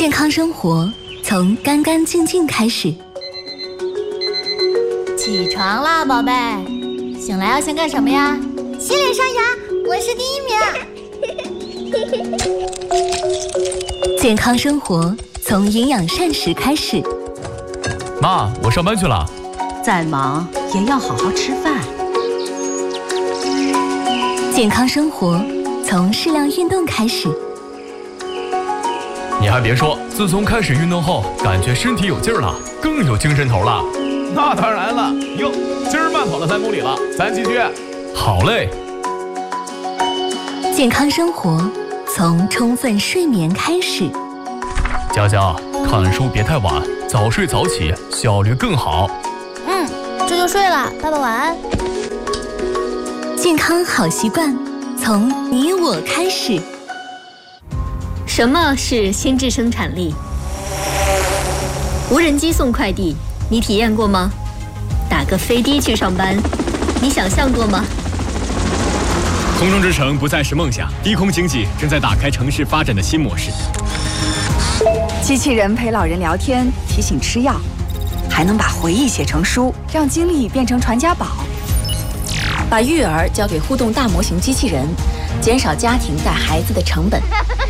健康生活从干干净净开始。 起床啦，宝贝！醒来要先干什么呀？ 洗脸刷牙，我是第1名。 健康生活从营养膳食开始。 妈，我上班去了。 再忙也要好好吃饭。 健康生活从适量运动开始。 你还别说，自从开始运动后，感觉身体有劲儿了，更有精神头了。 那当然了，哟，今儿慢跑了3公里了，咱继续。 好嘞。 健康生活从充分睡眠开始。 佳佳，看书别太晚，早睡早起，效率更好。 这就睡了，爸爸晚安。 健康好习惯从你我开始。 什么是心智生产力？无人机送快递，你体验过吗？打个飞的去上班，你想象过吗？ 空中之城不再是梦想，低空经济正在打开城市发展的新模式。 机器人陪老人聊天，提醒吃药，还能把回忆写成书，让经历变成传家宝。 把育儿交给互动大模型机器人，减少家庭带孩子的成本。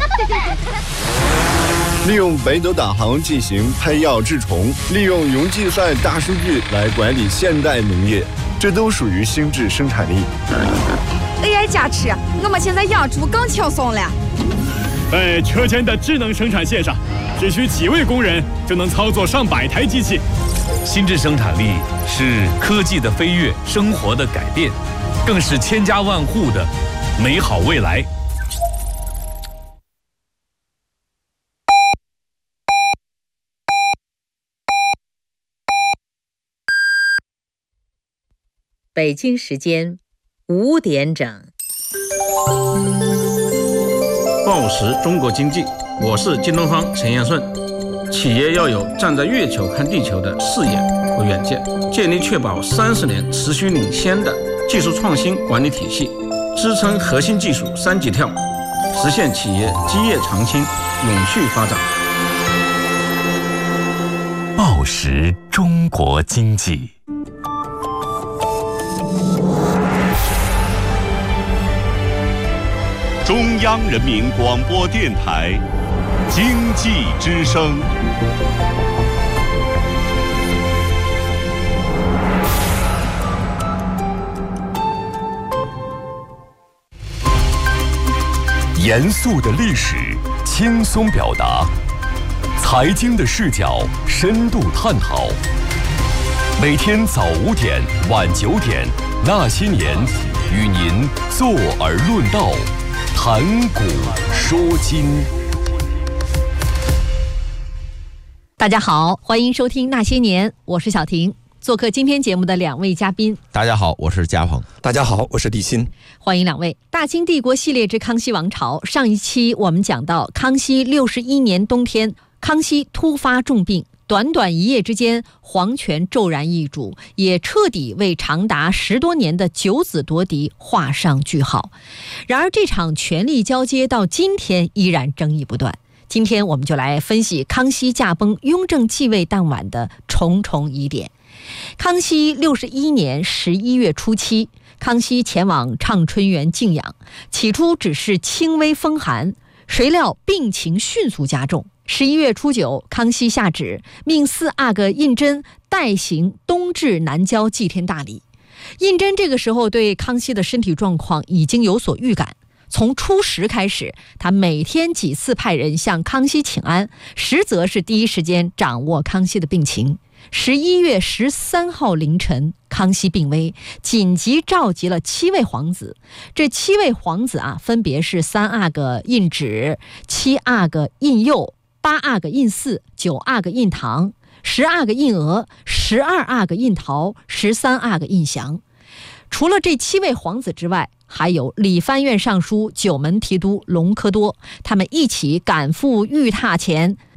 利用北斗导航进行配药治虫，利用云计算大数据来管理现代农业，这都属于心智生产力。 AI 加持，我们现在养猪更轻松了。 在车间的智能生产线上，只需几位工人就能操作上百台机器。 心智生产力是科技的飞跃，生活的改变，更是千家万户的美好未来。 北京时间5点整。 报时中国经济，我是京东方陈彦顺。企业要有站在月球看地球的视野和远见，建立确保30年持续领先的技术创新管理体系，支撑核心技术3级跳，实现企业基业长青、永续发展。 报时中国经济。 中央人民广播电台经济之声。 严肃的历史，轻松表达；财经的视角，深度探讨。每天早5点、晚9点，那些年，与您坐而论道，谈古说今。 大家好，欢迎收听《那些年》，我是小婷。做客今天节目的2位嘉宾， 大家好，我是嘉鹏。 大家好，我是地心。 欢迎2位。大清帝国系列之康熙王朝，上一期我们讲到康熙61年冬天，康熙突发重病，短短1夜之间，皇权骤然易主，也彻底为长达10多年的九子夺嫡画上句号。然而这场权力交接到今天依然争议不断。今天我们就来分析康熙驾崩、雍正继位当晚的重重疑点。康熙61年11月初7，康熙前往畅春园静养，起初只是轻微风寒，谁料病情迅速加重。11月初9，康熙下旨命4阿哥胤禛代行冬至南郊祭天大礼。胤禛这个时候对康熙的身体状况已经有所预感，从初10开始，他每天几次派人向康熙请安，实则是第一时间掌握康熙的病情。11月13号凌晨，康熙病危，紧急召集了7位皇子。这7位皇子分别是3阿哥胤祉、7阿哥胤佑、8阿哥胤祀、9阿哥胤堂、10阿哥胤娥、12阿哥胤陶、13阿哥胤祥。除了这7位皇子之外，还有理藩院尚书、9门提督隆科多，他们一起赶赴御榻前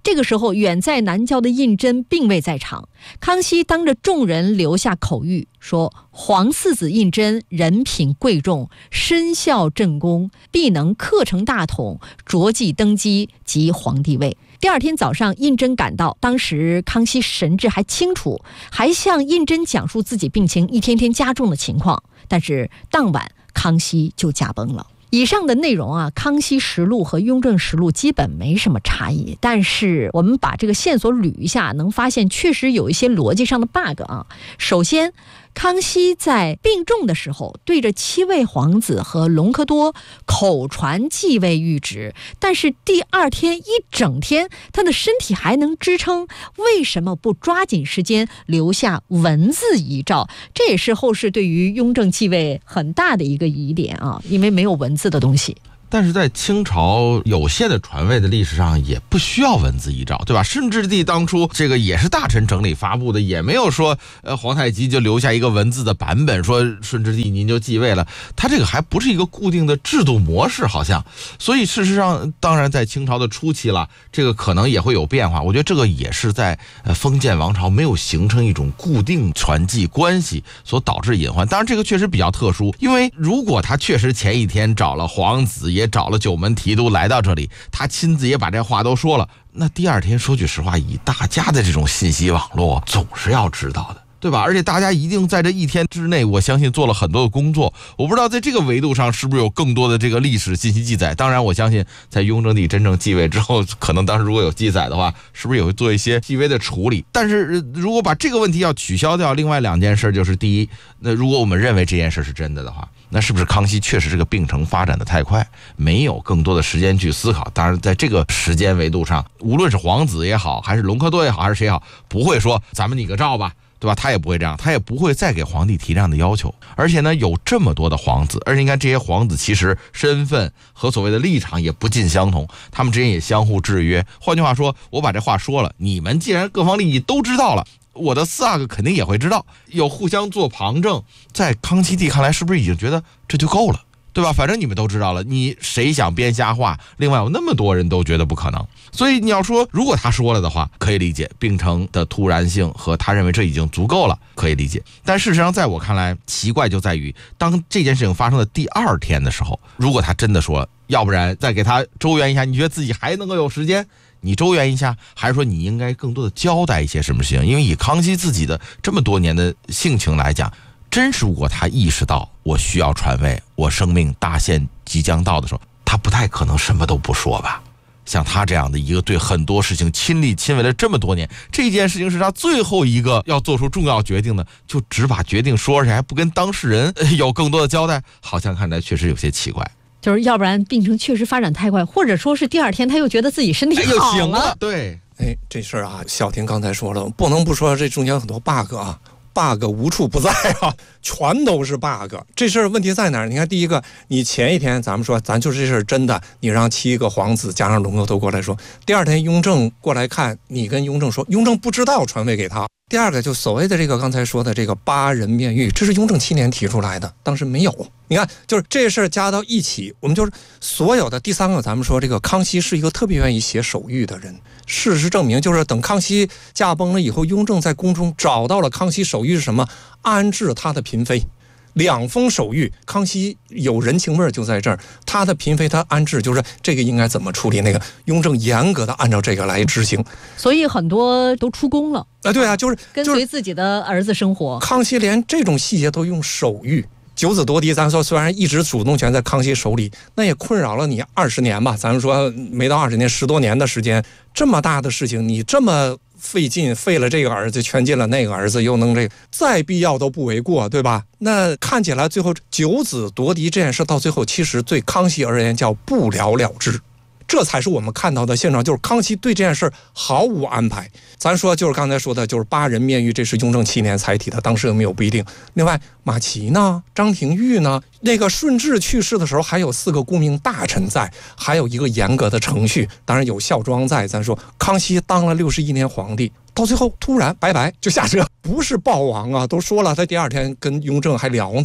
这个时候，远在南郊的胤禛并未在场。康熙当着众人留下口谕，说：“皇四子胤禛人品贵重，身效正宫，必能克成大统，着继登基即皇帝位。”第二天早上，胤禛赶到，当时康熙神志还清楚，还向胤禛讲述自己病情一天天加重的情况。但是当晚，康熙就驾崩了。以上的内容啊，康熙实录和雍正实录基本没什么差异，但是我们把这个线索捋一下，能发现确实有一些逻辑上的 bug 啊。首先，康熙在病重的时候，对着7位皇子和隆科多口传继位谕旨，但是第二天一整天，他的身体还能支撑，为什么不抓紧时间留下文字遗诏？这也是后世对于雍正继位很大的一个疑点啊，因为没有文字的东西。 但是在清朝有限的传位的历史上，也不需要文字遗诏，对吧？顺治帝当初这个也是大臣整理发布的，也没有说皇太极就留下一个文字的版本，说顺治帝您就继位了。他这个还不是一个固定的制度模式，好像。所以事实上，当然在清朝的初期了，这个可能也会有变化。我觉得这个也是在封建王朝没有形成一种固定传继关系所导致隐患。当然这个确实比较特殊，因为如果他确实前一天找了皇子，也找了九门提督来到这里，他亲自也把这话都说了，那第二天说句实话，以大家的这种信息网络，总是要知道的，对吧？而且大家一定在这一天之内，我相信做了很多的工作。我不知道在这个维度上是不是有更多的这个历史信息记载。当然我相信在雍正帝真正继位之后，可能当时如果有记载的话，是不是也会做一些细微的处理。但是如果把这个问题要取消掉，另外两件事就是，第一，那如果我们认为这件事是真的的话，那是不是康熙确实这个病程发展的太快，没有更多的时间去思考？当然在这个时间维度上，无论是皇子也好，还是隆科多也好，还是谁也好，不会说咱们拟个诏吧，对吧？他也不会这样，他也不会再给皇帝提这样的要求。而且呢，有这么多的皇子，而且你看这些皇子其实身份和所谓的立场也不尽相同，他们之间也相互制约。换句话说，我把这话说了，你们既然各方利益都知道了，我的四阿哥肯定也会知道，有互相做旁证。在康熙帝看来，是不是已经觉得这就够了，对吧？反正你们都知道了，你谁想编瞎话？另外有那么多人都觉得不可能，所以你要说如果他说了的话，可以理解病程的突然性和他认为这已经足够了，可以理解。但事实上在我看来，奇怪就在于当这件事情发生的第二天的时候，如果他真的说要不然再给他周旋一下，你觉得自己还能够有时间你周旋一下，还是说你应该更多的交代一些什么事情？因为以康熙自己的这么多年的性情来讲，真是如果他意识到我需要传位，我生命大限即将到的时候，他不太可能什么都不说吧。像他这样的一个对很多事情亲力亲为了这么多年，这件事情是他最后一个要做出重要决定的，就只把决定说，而且还不跟当事人有更多的交代，好像看来确实有些奇怪。 就是要不然病程确实发展太快，或者说是第二天他又觉得自己身体好了， 行了。对， 这事儿啊，小婷刚才说了，不能不说这中间有很多 bug 啊。bug 无处不在啊，全都是 bug。这事儿问题在哪儿？你看，第一个，你前一天咱们说咱就是这事儿真的，你让7个皇子加上隆科多过来说，第二天雍正过来看，你跟雍正说，雍正不知道传位给他。第二个就所谓的这个刚才说的这个8人面谕，这是雍正7年提出来的，当时没有。你看，就是这事儿加到一起，我们就是所有的。第三个，咱们说这个康熙是一个特别愿意写手谕的人。事实证明，就是等康熙驾崩了以后，雍正在宫中找到了康熙手谕是什么？安置他的嫔妃。2封手谕，康熙有人情味就在这儿。他的嫔妃他安置，就是这个应该怎么处理，那个雍正严格的按照这个来执行。 所以很多都出宫了。 对啊，就是跟随自己的儿子生活。 康熙连这种细节都用手谕。9子夺嫡，咱说虽然一直主动权在康熙手里，那也困扰了你20年吧。咱们说没到20年，10多年的时间，这么大的事情，你这么费劲，废了这个儿子，圈进了那个儿子，又能这个，再必要都不为过，对吧？那看起来最后9子夺嫡这件事到最后，其实对康熙而言叫不了了之。这才是我们看到的现状，就是康熙对这件事毫无安排。咱说就是刚才说的，就是8人面谕，这是雍正7年才提的，当时有没有不一定。另外，马齐呢，张廷玉呢，那个顺治去世的时候，还有4个顾命大臣在，还有一个严格的程序，当然有孝庄在。咱说康熙当了61年皇帝，到最后突然拜拜就下车，不是暴亡啊，都说了，他第二天跟雍正还聊呢。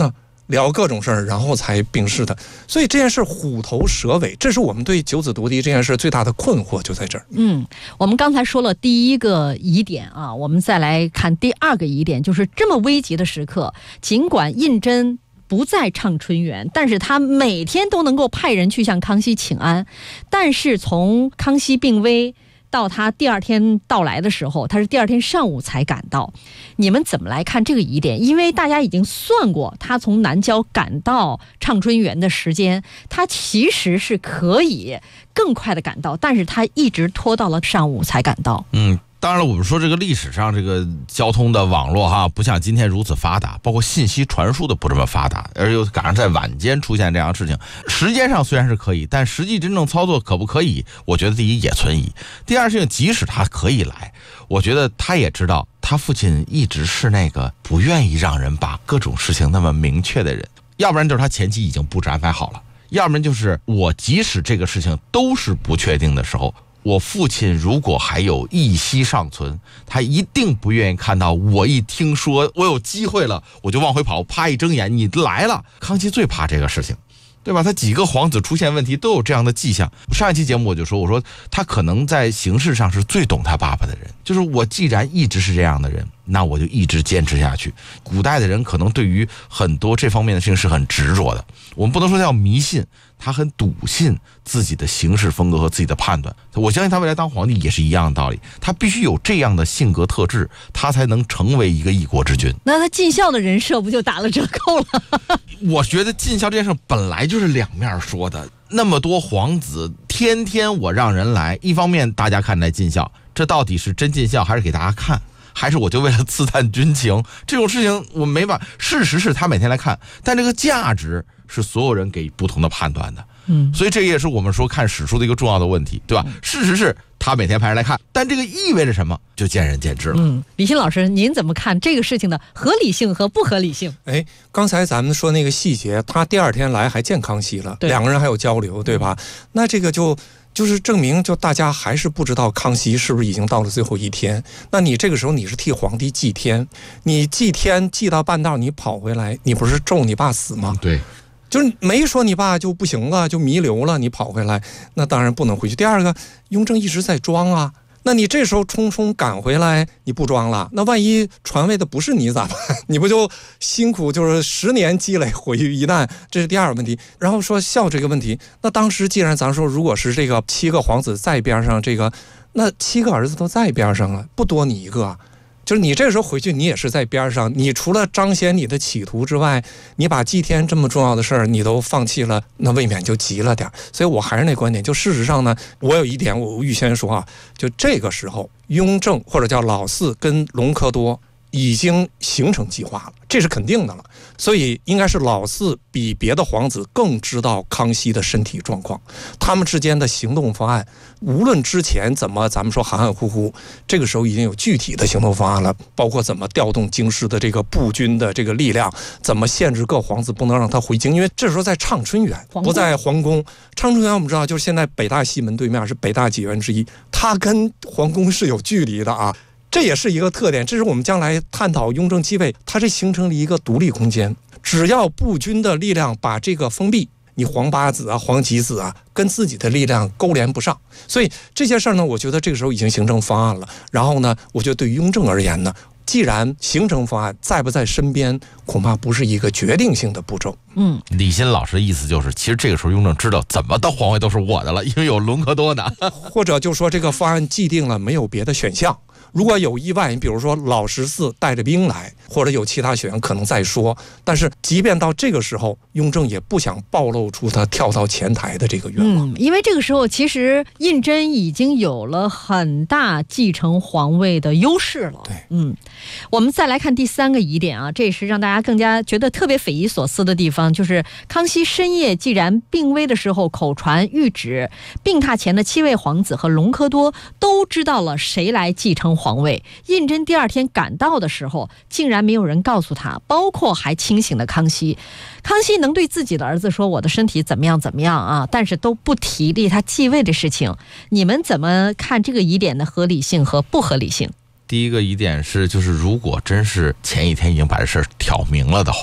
聊各种事儿，然后才病逝的。所以这件事虎头蛇尾，这是我们对九子夺嫡这件事最大的困惑，就在这儿。 我们刚才说了第一个疑点啊，我们再来看第二个疑点，就是这么危急的时刻，尽管胤禛不在畅春园，但是他每天都能够派人去向康熙请安，但是从康熙病危到他第二天到来的时候，他是第二天上午才赶到。你们怎么来看这个疑点？因为大家已经算过，他从南郊赶到畅春园的时间，他其实是可以更快的赶到，但是他一直拖到了上午才赶到。 当然了，我们说这个历史上这个交通的网络哈，不像今天如此发达，包括信息传输的不这么发达，而又赶上在晚间出现这样的事情，时间上虽然是可以，但实际真正操作可不可以，我觉得第一也存疑。第二事情，即使他可以来，我觉得他也知道他父亲一直是那个不愿意让人把各种事情那么明确的人，要不然就是他前期已经布置安排好了，要不然就是我即使这个事情都是不确定的时候，我父亲如果还有一息尚存，他一定不愿意看到我一听说我有机会了，我就往回跑，啪一睁眼你来了。康熙最怕这个事情，对吧？他几个皇子出现问题都有这样的迹象。上一期节目我就说，我说他可能在形式上是最懂他爸爸的人，就是我既然一直是这样的人，那我就一直坚持下去。古代的人可能对于很多这方面的事情是很执着的，我们不能说他要迷信，他很笃信自己的行事风格和自己的判断。我相信他未来当皇帝也是一样的道理，他必须有这样的性格特质，他才能成为一个一国之君。 那他尽孝的人设不就打了折扣了？ 我觉得尽孝这件事本来就是两面说的，那么多皇子天天我让人来，一方面大家看待尽孝，这到底是真尽孝还是给大家看，还是我就为了刺探军情，这种事情我没办法。事实是他每天来看，但这个价值是所有人给不同的判断的。所以这也是我们说看史书的一个重要的问题，对吧？事实是他每天派人来看，但这个意味着什么就见仁见智了。 李欣老师，您怎么看这个事情的合理性和不合理性？ 刚才咱们说那个细节，他第二天来还见康熙了，两个人还有交流，对吧？那这个就是证明，就大家还是不知道康熙是不是已经到了最后一天。那你这个时候你是替皇帝祭天，你祭天祭到半道你跑回来，你不是咒你爸死吗？ 对， 就是没说你爸就不行了，就弥留了，你跑回来，那当然不能回去。第二个，雍正一直在装啊，那你这时候匆匆赶回来，你不装了，那万一传位的不是你咋办？你不就辛苦就是10年积累毁于一旦，这是第二个问题。然后说孝这个问题，那当时既然咱说如果是这个7个皇子在边上，这个那7个儿子都在边上了，不多你一个。就是你这个时候回去，你也是在边上，你除了彰显你的企图之外，你把祭天这么重要的事儿你都放弃了，那未免就急了点。所以我还是那观点，就事实上呢，我有一点我预先说啊，就这个时候雍正或者叫老四跟隆科多已经形成计划了，这是肯定的了。所以应该是老四比别的皇子更知道康熙的身体状况，他们之间的行动方案，无论之前怎么咱们说含含糊糊，这个时候已经有具体的行动方案了，包括怎么调动京师的这个步军的这个力量，怎么限制各皇子不能让他回京，因为这时候在畅春园，不在皇宫。畅春园我们知道，就是现在北大西门对面是北大几园之一，它跟皇宫是有距离的啊。这也是一个特点，这是我们将来探讨雍正继位，它是形成了一个独立空间。只要步军的力量把这个封闭，你皇八子啊、皇几子啊，跟自己的力量勾连不上，所以这些事儿呢，我觉得这个时候已经形成方案了。然后呢，我觉得对于雍正而言呢，既然形成方案，在不在身边，恐怕不是一个决定性的步骤。 李欣老师的意思就是，其实这个时候雍正知道怎么的皇位都是我的了，因为有隆科多呢。 或者就说这个方案既定了，没有别的选项。如果有意外，你比如说老14带着兵来，或者有其他选项可能再说。但是即便到这个时候，雍正也不想暴露出他跳到前台的这个愿望。 因为这个时候其实胤禛已经有了很大继承皇位的优势了。 对， 我们再来看第3个疑点啊，这也是让大家更加觉得特别匪夷所思的地方，就是康熙深夜既然病危的时候口传谕旨，病榻前的7位皇子和隆科多都知道了谁来继承皇位，胤禛第2天赶到的时候，竟然没有人告诉他，包括还清醒的康熙。康熙能对自己的儿子说我的身体怎么样怎么样啊，但是都不提立他继位的事情。你们怎么看这个疑点的合理性和不合理性？ 第一个疑点是，就是如果真是前一天已经把这事儿挑明了的话，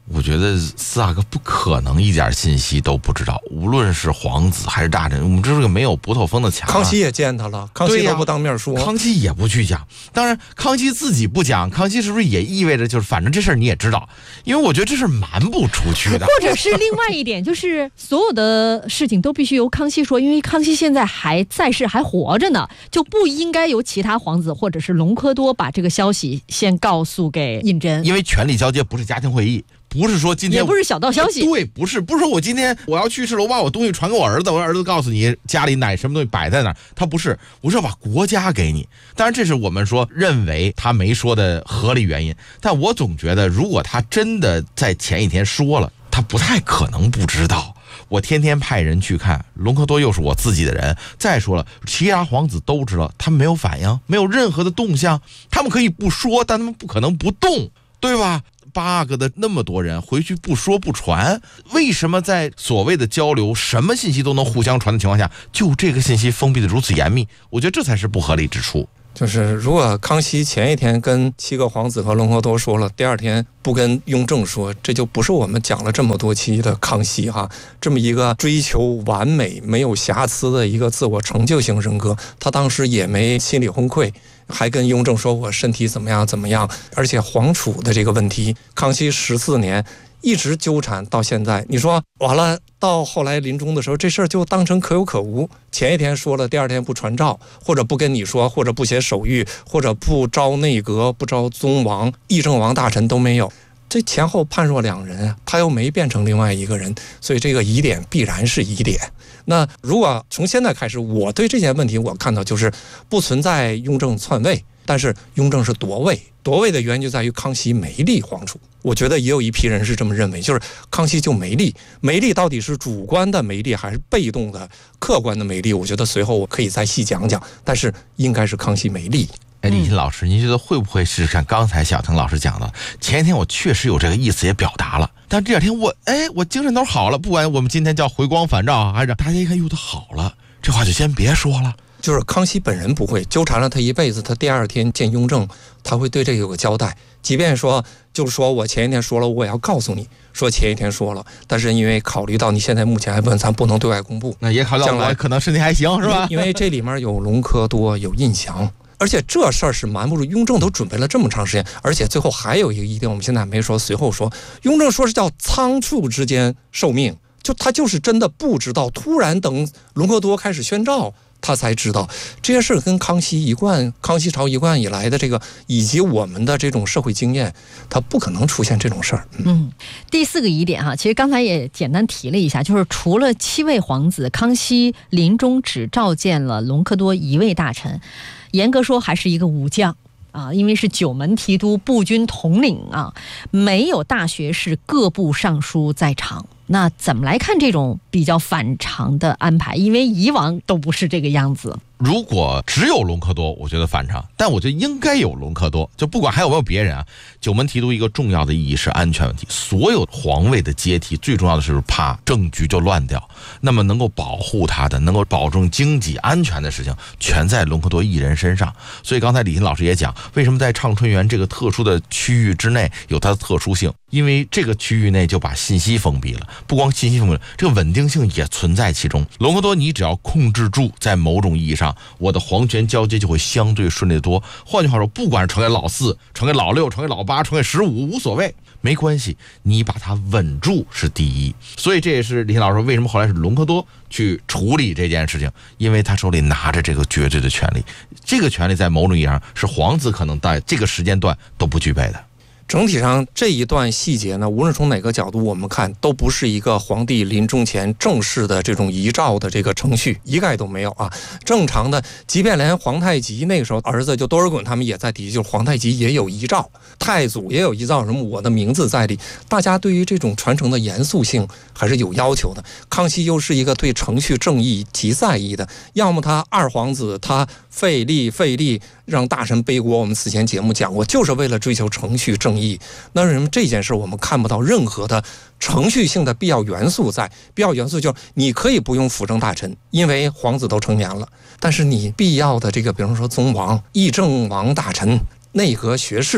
我觉得四阿哥不可能一点信息都不知道，无论是皇子还是大臣，我们这是个没有不透风的墙。 康熙也见他了，康熙都不当面说， 康熙也不去讲。当然，康熙自己不讲，康熙是不是也意味着就是反正这事儿你也知道？因为我觉得这事儿瞒不出去的。 或者是另外一点，就是所有的事情都必须由康熙说，因为康熙现在还在世，还活着呢，就不应该由其他皇子或者是隆科多把这个消息先告诉给胤禛， 因为权力交接不是家庭会议。不是说今天也不是小道消息， 对，不是说我今天我要去世了，我把我东西传给我儿子，我儿子告诉你家里哪什么东西摆在哪儿，他不是，我是要把国家给你。当然这是我们说认为他没说的合理原因，但我总觉得如果他真的在前一天说了，他不太可能不知道。我天天派人去看，隆科多又是我自己的人。再说了，其他皇子都知道，他们没有反应，没有任何的动向，他们可以不说，但他们不可能不动，对吧？8个的那么多人回去不说不传，为什么在所谓的交流什么信息都能互相传的情况下，就这个信息封闭的如此严密？我觉得这才是不合理之处。 就是如果康熙前一天跟7个皇子和隆科多说了，第二天不跟雍正说，这就不是我们讲了这么多期的康熙哈，这么一个追求完美没有瑕疵的一个自我成就型人格，他当时也没心理崩溃，还跟雍正说我身体怎么样怎么样。而且皇储的这个问题，康熙14年一直纠缠到现在，你说完了，到后来临终的时候，这事儿就当成可有可无。前一天说了，第二天不传召，或者不跟你说，或者不写手谕，或者不招内阁，不招宗王、议政王大臣都没有。这前后判若两人，他又没变成另外一个人，所以这个疑点必然是疑点。那如果从现在开始，我对这件问题我看到就是不存在雍正篡位，但是雍正是夺位。夺位的原因就在于康熙没立皇储。我觉得也有一批人是这么认为，就是康熙就没立，没立到底是主观的没立还是被动的客观的没立，我觉得随后我可以再细讲讲，但是应该是康熙没立。 李欣老师，您觉得会不会是像刚才小腾老师讲的，前一天我确实有这个意思也表达了，但这两天我精神头好了，不管我们今天叫回光返照还是大家一看他好了，这话就先别说了。 就是康熙本人不会纠缠了他一辈子，他第二天见雍正，他会对这个有个交代。即便说就是说我前一天说了，我也要告诉你说前一天说了，但是因为考虑到你现在目前还问，咱不能对外公布， 那也考虑到我可能身体还行是吧？ 因为这里面有隆科多，有胤祥，而且这事儿是瞒不住，雍正都准备了这么长时间，而且最后还有一个疑点，我们现在还没说，随后说雍正说是叫仓促之间受命，就他就是真的不知道，突然等隆科多开始宣召他才知道。这些事跟康熙朝一贯以来的这个以及我们的这种社会经验，他不可能出现这种事儿。 第4个疑点哈，其实刚才也简单提了一下，就是除了7位皇子，康熙临终只召见了隆科多1位大臣，严格说还是一个武将啊，因为是9门提督、步军统领啊，没有大学士、各部尚书在场。那怎么来看这种比较反常的安排？因为以往都不是这个样子。 如果只有隆科多，我觉得反常，但我觉得应该有隆科多，就不管还有没有别人啊。9门提督一个重要的意义是安全问题，所有皇位的接替最重要的是怕政局就乱掉，那么能够保护他的，能够保证经济安全的事情全在隆科多一人身上。所以刚才李欣老师也讲，为什么在畅春园这个特殊的区域之内有它的特殊性，因为这个区域内就把信息封闭了，不光信息封闭了，这个稳定性也存在其中。隆科多你只要控制住，在某种意义上我的皇权交接就会相对顺利得多。换句话说，不管是传给老4、传给老6、传给老8、传给15，无所谓，没关系，你把它稳住是第一。所以这也是李欣老师为什么后来是隆科多去处理这件事情，因为他手里拿着这个绝对的权利，这个权利在某种意义上是皇子可能在这个时间段都不具备的。 整体上这一段细节呢，无论从哪个角度我们看，都不是一个皇帝临终前正式的这种遗诏的这个程序，一概都没有啊。正常的，即便连皇太极那个时候儿子就多尔衮他们也在提，就是皇太极也有遗诏，太祖也有遗诏，什么我的名字在里，大家对于这种传承的严肃性还是有要求的。康熙又是一个对程序正义极在意的，要么他2皇子他费力让大臣背锅，我们此前节目讲过，就是为了追求程序正义。那为什么这件事我们看不到任何的程序性的必要元素在？必要元素就是你可以不用辅政大臣，因为皇子都成年了，但是你必要的这个，比如说宗王、议政王大臣、内阁学士，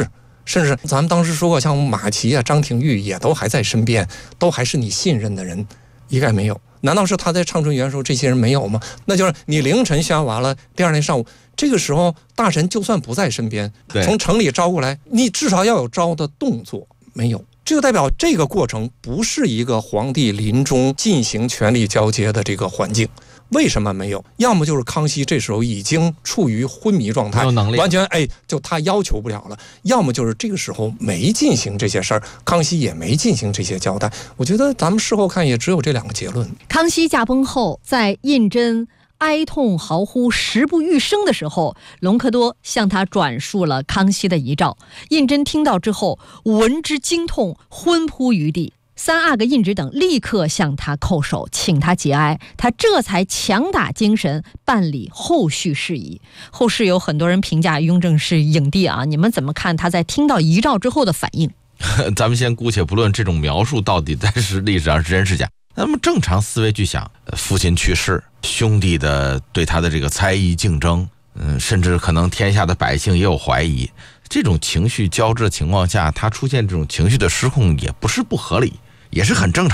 甚至咱们当时说过，像马齐啊、张廷玉也都还在身边，都还是你信任的人，一概没有。难道是他在畅春园的时候这些人没有吗？那就是你凌晨宣完了，第二天上午，这个时候大臣就算不在身边，从城里招过来，你至少要有招的动作，没有。这个代表这个过程不是一个皇帝临终进行权力交接的这个环境。为什么没有？要么就是康熙这时候已经处于昏迷状态，完全就他要求不了了；要么就是这个时候没进行这些事儿，康熙也没进行这些交代。我觉得咱们事后看也只有这两个结论。 康熙驾崩后，在胤禛哀痛嚎呼时不欲生的时候，隆科多向他转述了康熙的遗诏。胤禛听到之后，闻之惊痛，昏扑于地。三阿哥胤祉等立刻向他叩首，请他节哀，他这才强打精神办理后续事宜。后世有很多人评价雍正是影帝啊，你们怎么看他在听到遗诏之后的反应？ 咱们先姑且不论这种描述到底在历史上是真是假，那么正常思维去想，父亲去世，兄弟的对他的这个猜疑竞争，甚至可能天下的百姓也有怀疑，这种情绪交织的情况下，他出现这种情绪的失控也不是不合理，也是很正常。